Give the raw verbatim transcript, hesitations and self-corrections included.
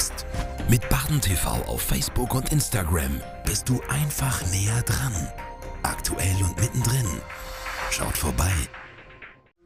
ist. Mit Baden T V auf Facebook und Instagram bist du einfach näher dran. Aktuell und mittendrin. Schaut vorbei.